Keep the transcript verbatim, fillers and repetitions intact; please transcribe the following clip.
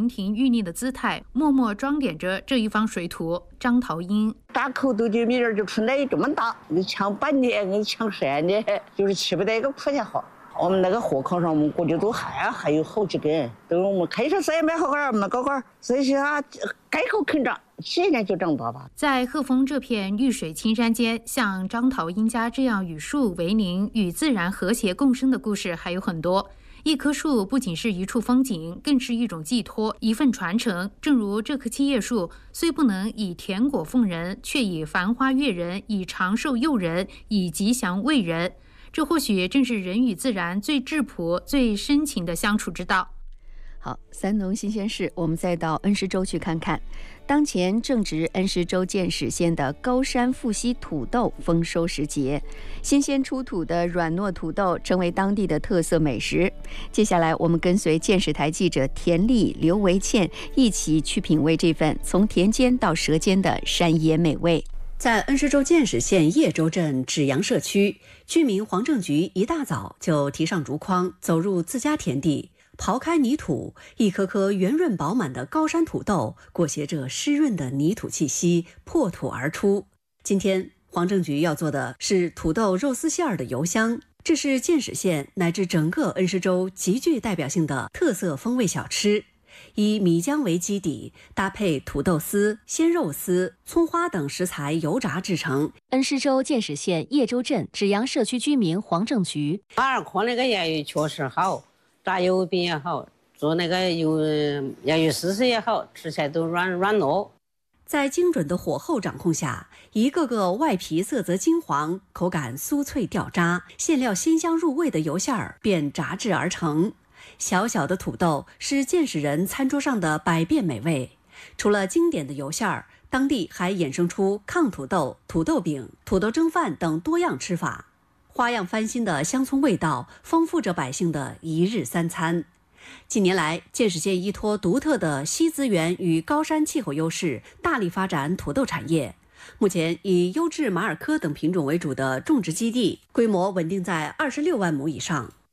亭亭玉立的姿态，默默装点着这一方水土。张桃英打口斗的米儿就出来这么大，你抢半年，你抢山的，就是吃不得一个苦钱好。我们那个火炕上，我们估计都还还有好几根，都我们开车时也没好好没搞好，所以说啊，改口肯长，现在就长大了。 在鹤峰这片绿水青山间，像张桃英家这样与树为邻、与自然和谐共生的故事还有很多。一棵树不仅是一处风景，更是一种寄托，一份传承。正如这棵七叶树，虽不能以甜果奉人，却以繁花悦人，以长寿诱人，以吉祥慰人。这或许正是人与自然最质朴、最深情的相处之道。 好，三农新鲜事，我们再到恩施州去看看。当前正值恩施州建始县的高山富硒土豆丰收时节，新鲜出土的软糯土豆成为当地的特色美食。接下来，我们跟随建始台记者田丽、刘维倩一起去品味这份从田间到舌尖的山野美味。 在恩施州建始县叶州镇芷阳社区，居民黄正菊一大早就提上竹筐，走入自家田地，刨开泥土，一颗颗圆润饱满的高山土豆裹挟着湿润的泥土气息破土而出。今天黄正菊要做的是土豆肉丝馅儿的油香，这是建始县乃至整个恩施州极具代表性的特色风味小吃。以米浆为基底，搭配土豆丝、鲜肉丝、葱花等食材油炸制成。 恩施州建始县叶州镇芷阳社区居民黄正菊， 马尔科那个洋芋确实好，炸油饼也好，做那个油洋芋丝丝也好，吃起来都软软糯。 在精准的火候掌控下，一个个外皮色泽金黄、口感酥脆掉渣、馅料鲜香入味的油馅儿便炸制而成。小小的土豆是建始人餐桌上的百变美味。除了经典的油馅儿，当地还衍生出炕土豆、土豆饼、土豆蒸饭等多样吃法，花样翻新的香葱味道丰富着百姓的一日三餐。近年来，建始县依托独特的硒资源与高山气候优势，大力发展土豆产业。目前以优质马尔科等品种为主的种植基地规模稳定在二十六万亩以上。